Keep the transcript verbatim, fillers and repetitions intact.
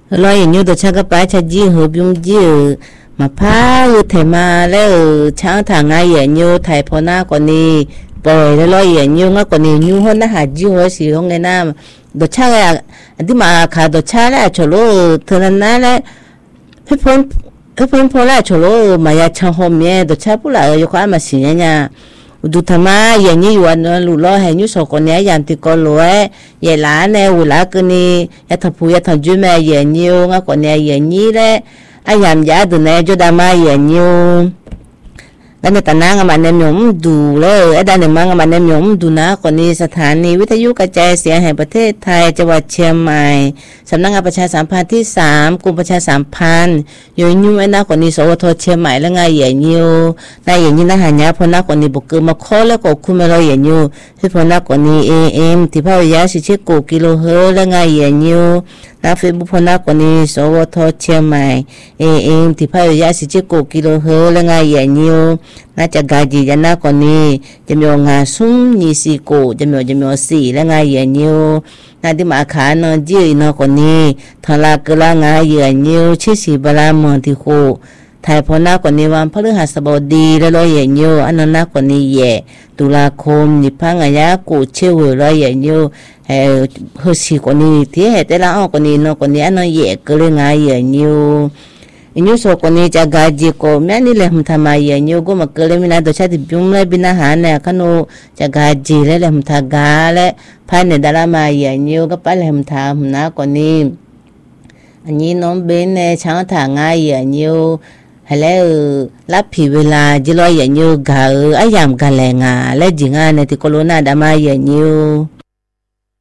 ลอยอย่างนี้ตัวช่างก็ไปชัดยี่หัวยุ่งยี่มาพาไทยมาแล้วช้างทางไงอย่างนี้ไทยพอหน้ากว่านี้ปล่อยแล้วลอยอย่างนี้งั้นกว่านี้ยูหัวหน้าหาจีหัวสีของไงน้ำตัวช่างอะที่มาขาตัวช่างแล้วชโลเท่านั้นนะแล้วเพื่อนเพื่อนพอแล้วชโลมายาช่างหอมเนี่ยตัวช่างผู้หลายอยู่ข้ามาสีเนี่ยดูทำไมอย่างนี้วันนั้นหลุดล้อให้ยุสคนนี้อย่างที่ก็รวยอย่าล้าเนี่ยอุลากันนี่อย่าทำผู้อย่าทำจุ่มอย่างนี้งั้นคนนี้อย่างนี้แหละไอ้ยามยาดูเนี่ยจุดดำมาอย่างนี้แล้วในตอนนั้นมันเนี่ยมีมดูเลยไอ้ด้านหนึ่งมันมันเนี่ยมีมดูนะคนนี้สถานีวิทยุกระจายเสียงแห่งประเทศไทยจังหวัดเชียงใหม่สำนักงานประชาสัมพันธ์ที่สามกรมประชาสัมพันธ์อยู่ยุ่งไอ้นะคนนี้สวทเชียงใหม่แล้วไงอย่างนี้นายอย่างนี้นะหายาพนักคนนี้บุกเกิดมาข้อแล้วก็คุมไม่รออย่างนี้ที่พนักคนนี้เอเอ็มที่พ่อยาสิเชกูกิโลเฮแล้วไงอย่างนี้นะเฟซบุ๊กพนักคนนี้สวทเชียงใหม่เอเอ็มที่พ่อยาสิเชกูกิโลเฮแล้วไงอย่างนี้น่าจะกาจีจะน่าคนนี้จะมีงานซุ้มยี่สิบกูจะมีจะมีสี่แล้วไงอย่างนี้น่าที่มาขานนจีนอคนนี้ทลากละไงอย่างนี้ชื่อสีบลามอนที่โคไทยพนักคนนี้วันพฤหัสบดีแล้วรอยอย่างนี้อันนั้นนักคนนี้แย่ตุลาคมนิพังอายากูเชื่อรอยอย่างนี้เฮ้เฮ้สีคนนี้ที่เหตุแล้วคนนี้นอคนนี้อันนั้นแย่ก็เลยไงอย่างนี้inyo so koni jaga jiko mani le mthama ye nyogo makale mina do chati bumle bina hana kanu jaga jile le mthaga le phane dalama ye nyoga pale mtha na koni ani non bene chang tha nga ye nyo hele la phi vela jilo ye nyo ga ayam ga le nga le jinga ne ti kolona dama ye nyo